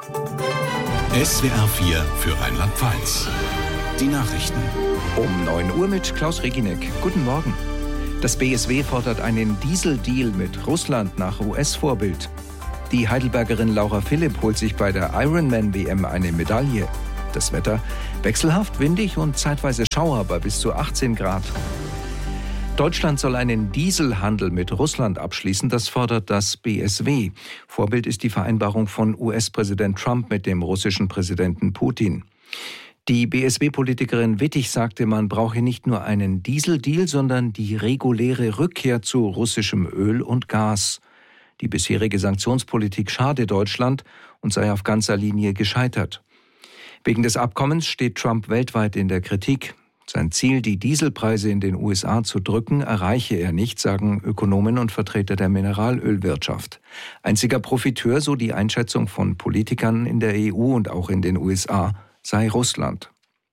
SWR 4 für Rheinland-Pfalz. Die Nachrichten. Um 9 Uhr mit Klaus Reginek. Guten Morgen. Das BSW fordert einen Dieseldeal mit Russland nach US-Vorbild. Die Heidelbergerin Laura Philipp holt sich bei der Ironman-WM eine Medaille. Das Wetter wechselhaft, windig und zeitweise Schauer bei bis zu 18 Grad. Deutschland soll einen Dieselhandel mit Russland abschließen, das fordert das BSW. Vorbild ist die Vereinbarung von US-Präsident Trump mit dem russischen Präsidenten Putin. Die BSW-Politikerin Wittig sagte, man brauche nicht nur einen Dieseldeal, sondern die reguläre Rückkehr zu russischem Öl und Gas. Die bisherige Sanktionspolitik schade Deutschland und sei auf ganzer Linie gescheitert. Wegen des Abkommens steht Trump weltweit in der Kritik. Sein Ziel, die Dieselpreise in den USA zu drücken, erreiche er nicht, sagen Ökonomen und Vertreter der Mineralölwirtschaft. Einziger Profiteur, so die Einschätzung von Politikern in der EU und auch in den USA, sei Russland.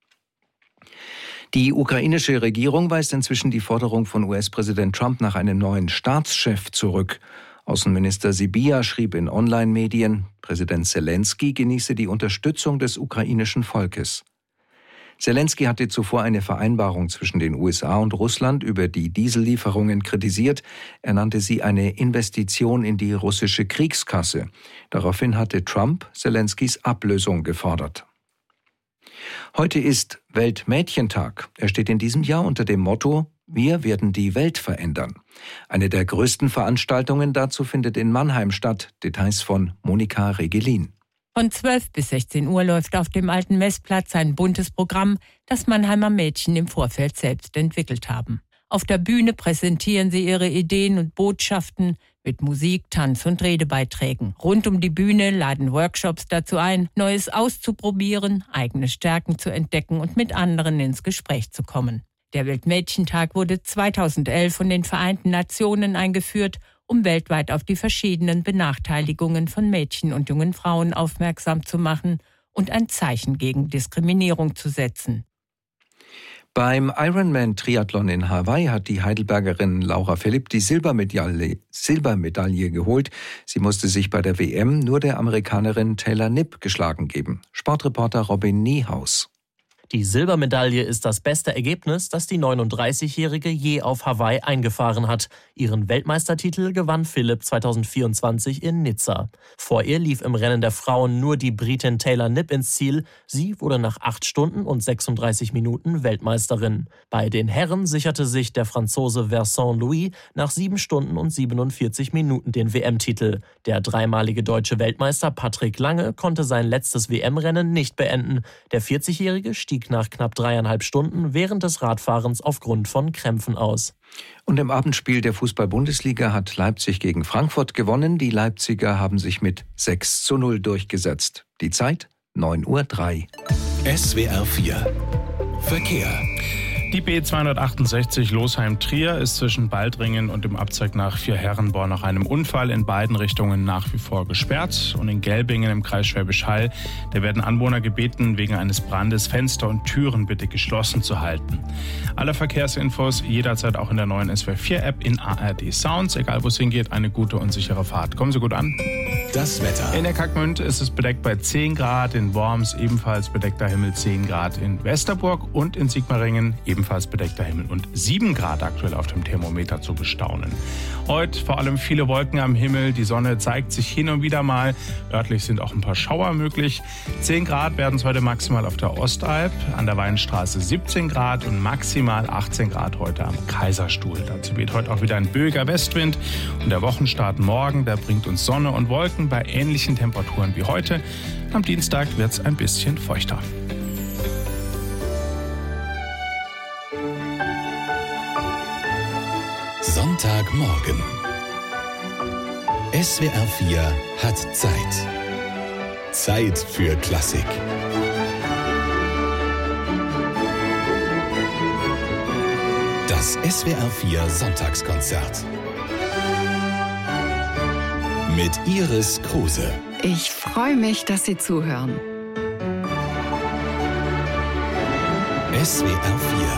Die ukrainische Regierung weist inzwischen die Forderung von US-Präsident Trump nach einem neuen Staatschef zurück. Außenminister Sybiha schrieb in Online-Medien, Präsident Selenskyj genieße die Unterstützung des ukrainischen Volkes. Selenskyj hatte zuvor eine Vereinbarung zwischen den USA und Russland über die Diesellieferungen kritisiert. Er nannte sie eine Investition in die russische Kriegskasse. Daraufhin hatte Trump Selenskyjs Ablösung gefordert. Heute ist Weltmädchentag. Er steht in diesem Jahr unter dem Motto: Wir werden die Welt verändern. Eine der größten Veranstaltungen dazu findet in Mannheim statt. Details von Monika Regelin. Von 12 bis 16 Uhr läuft auf dem alten Messplatz ein buntes Programm, das Mannheimer Mädchen im Vorfeld selbst entwickelt haben. Auf der Bühne präsentieren sie ihre Ideen und Botschaften mit Musik, Tanz und Redebeiträgen. Rund um die Bühne laden Workshops dazu ein, Neues auszuprobieren, eigene Stärken zu entdecken und mit anderen ins Gespräch zu kommen. Der Weltmädchentag wurde 2011 von den Vereinten Nationen eingeführt, um weltweit auf die verschiedenen Benachteiligungen von Mädchen und jungen Frauen aufmerksam zu machen und ein Zeichen gegen Diskriminierung zu setzen. Beim Ironman-Triathlon in Hawaii hat die Heidelbergerin Laura Philipp die Silbermedaille geholt. Sie musste sich bei der WM nur der Amerikanerin Taylor Knipp geschlagen geben. Sportreporter Robin Niehaus. Die Silbermedaille ist das beste Ergebnis, das die 39-Jährige je auf Hawaii eingefahren hat. Ihren Weltmeistertitel gewann Philipp 2024 in Nizza. Vor ihr lief im Rennen der Frauen nur die Britin Taylor Knipp ins Ziel. Sie wurde nach 8 Stunden und 36 Minuten Weltmeisterin. Bei den Herren sicherte sich der Franzose Vincent Louis nach 7 Stunden und 47 Minuten den WM-Titel. Der dreimalige deutsche Weltmeister Patrick Lange konnte sein letztes WM-Rennen nicht beenden. Der 40-Jährige stieg nach knapp 3,5 Stunden während des Radfahrens aufgrund von Krämpfen aus. Und im Abendspiel der Fußball-Bundesliga hat Leipzig gegen Frankfurt gewonnen. Die Leipziger haben sich mit 6:0 durchgesetzt. Die Zeit 9:03 Uhr. SWR 4 Verkehr. Die B268 Losheim-Trier ist zwischen Baldringen und dem Abzweig nach Vierherrenborn nach einem Unfall in beiden Richtungen nach wie vor gesperrt. Und in Gelbingen im Kreis Schwäbisch Hall, da werden Anwohner gebeten, wegen eines Brandes Fenster und Türen bitte geschlossen zu halten. Alle Verkehrsinfos jederzeit auch in der neuen SWR 4-App in ARD Sounds. Egal wo es hingeht, eine gute und sichere Fahrt. Kommen Sie gut an. Das Wetter. In der Kackmünd ist es bedeckt bei 10 Grad, in Worms ebenfalls bedeckter Himmel 10 Grad, in Westerburg und in Sigmaringen ebenfalls bedeckter Himmel und 7 Grad aktuell auf dem Thermometer zu bestaunen. Heute vor allem viele Wolken am Himmel, die Sonne zeigt sich hin und wieder mal, örtlich sind auch ein paar Schauer möglich. 10 Grad werden es heute maximal auf der Ostalb, an der Weinstraße 17 Grad und maximal 18 Grad heute am Kaiserstuhl. Dazu weht heute auch wieder ein böiger Westwind und der Wochenstart morgen, der bringt uns Sonne und Wolken bei ähnlichen Temperaturen wie heute. Am Dienstag wird es ein bisschen feuchter. Sonntagmorgen. SWR 4 hat Zeit. Zeit für Klassik. Das SWR 4 Sonntagskonzert. Mit Iris Kruse. Ich freue mich, dass Sie zuhören. SWR 4